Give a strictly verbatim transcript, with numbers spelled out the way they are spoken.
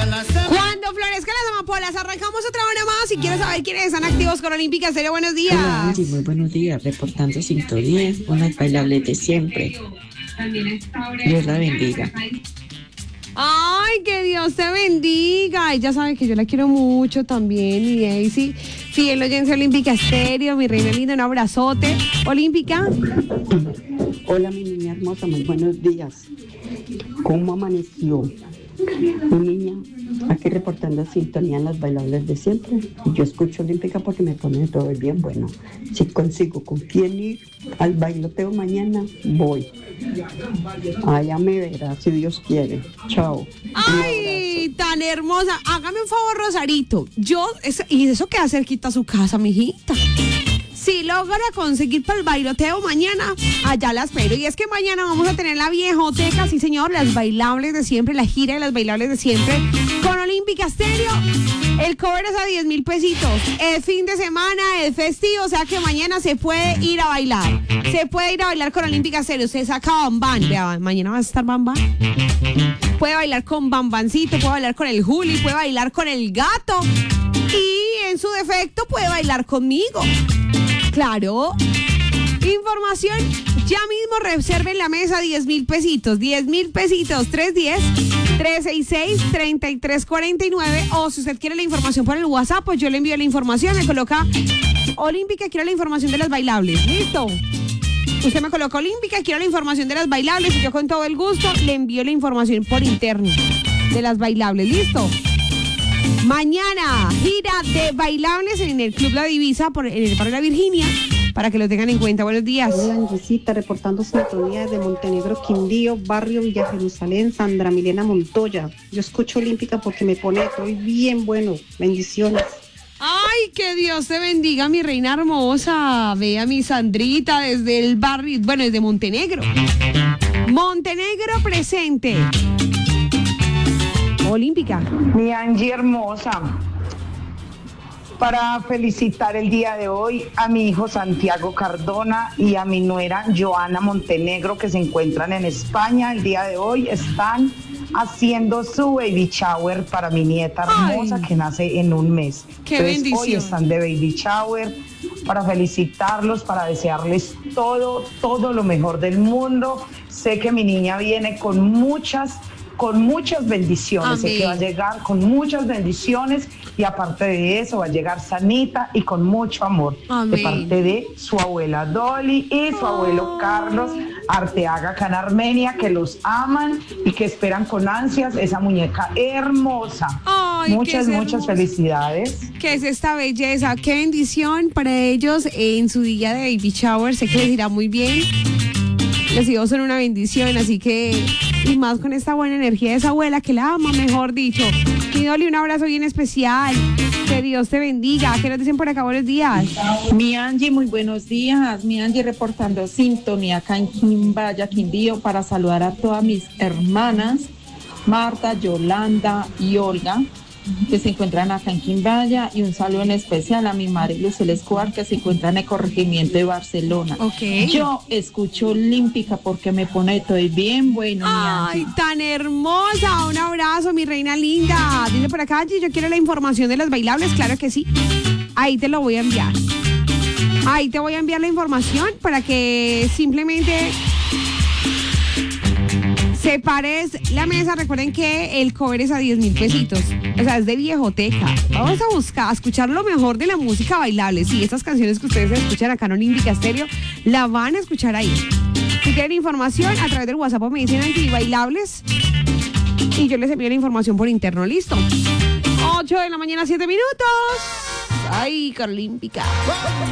Cuando florezcan las amapolas, arrancamos otra hora más. Si quieres saber quiénes están activos con Olímpica Estéreo, buenos días. Hola, Angie, muy buenos días. Reportando sintonía, unas bailables de siempre. Dios la bendiga. Ay, que Dios te bendiga. Ella sabe que yo la quiero mucho también. Y Daisy, fiel oyente Olímpica Estéreo, mi reina linda, un abrazote. Olímpica. Hola, mi niña hermosa, muy buenos días. ¿Cómo amaneció? Mi niña, aquí reportando sintonía en las bailables de siempre. Y yo escucho Olímpica porque me pone todo bien bueno. Si consigo con quién ir al bailoteo mañana, voy. Allá me verá, si Dios quiere. Chao. Ay, tan hermosa. Hágame un favor, Rosarito. Yo, es, y eso queda cerquita a su casa, mijita. Si logra conseguir para el bailoteo mañana, allá la espero. Y es que mañana vamos a tener la viejoteca, sí señor, las bailables de siempre, la gira de las bailables de siempre con Olímpica Estéreo. El cover es a diez mil pesitos. El fin de semana, el festivo, o sea que mañana se puede ir a bailar. Se puede ir a bailar con Olímpica Estéreo. Se saca Bambán. Vea, mañana va a estar Bambán. Puede bailar con Bambancito, puede bailar con el Juli, puede bailar con el Gato. Y en su defecto puede bailar conmigo. Claro. Información, ya mismo reserven la mesa, diez mil pesitos, diez mil pesitos, tres uno cero, tres seis seis, tres tres cuatro nueve. O si usted quiere la información por el WhatsApp, pues yo le envío la información, me coloca Olímpica, quiero la información de las bailables. ¿Listo? Usted me coloca Olímpica, quiero la información de las bailables y yo con todo el gusto le envío la información por interno de las bailables. ¿Listo? Mañana, gira de bailables en el Club La Divisa, por, en el barrio La Virginia, para que lo tengan en cuenta. Buenos días. Hola, Angisita, reportando sintonía desde Montenegro, Quindío, barrio Villa Jerusalén, Sandra Milena Montoya. Yo escucho Olímpica porque me pone estoy bien bueno. Bendiciones. Ay, que Dios te bendiga, mi reina hermosa. Vea mi Sandrita desde el barrio, bueno, desde Montenegro. Montenegro presente. Olímpica. Mi Angie hermosa, para felicitar el día de hoy a mi hijo Santiago Cardona y a mi nuera Joana Montenegro, que se encuentran en España. El día de hoy están haciendo su baby shower para mi nieta hermosa. Ay, que nace en un mes. Qué Entonces, bendición. hoy están de baby shower para felicitarlos, para desearles todo, todo lo mejor del mundo. Sé que mi niña viene con muchas con muchas bendiciones. Amén. Sé que va a llegar con muchas bendiciones y aparte de eso va a llegar sanita y con mucho amor. Amén. De parte de su abuela Dolly y su oh. abuelo Carlos Arteaga acá en Armenia, que los aman y que esperan con ansias esa muñeca hermosa. Ay, muchas, muchas felicidades. ¿Qué es esta belleza? Qué bendición para ellos en su día de baby shower. Sé que les irá muy bien. Los hijos son una bendición, así que, y más con esta buena energía de esa abuela que la ama, mejor dicho. Mi Dolly, un abrazo bien especial. Que Dios te bendiga. ¿Qué nos dicen por acá? Buenos días. Mi Angie, muy buenos días. Mi Angie reportando sintonía acá en Quimbaya, Quindío, para saludar a todas mis hermanas, Marta, Yolanda y Olga, que se encuentran acá en Quimbaya, y un saludo en especial a mi madre Lucel Escobar, que se encuentra en el corregimiento de Barcelona. Okay. Yo escucho Olímpica porque me pone todo bien bueno. Ay, tan hermosa. Un abrazo, mi reina linda. Dile por acá, Angie, yo quiero la información de las bailables. Claro que sí. Ahí te lo voy a enviar. Ahí te voy a enviar la información para que simplemente separes la mesa. Recuerden que el cover es a diez mil pesitos. O sea, es de viejoteca. Vamos a buscar, a escuchar lo mejor de la música bailable. Sí, estas canciones que ustedes escuchan acá en Olímpica Estéreo, la van a escuchar ahí. Si quieren información, a través del WhatsApp me dicen antibailables y yo les envío la información por interno. ¿Listo? ocho de la mañana, siete minutos. Ay, Olímpica.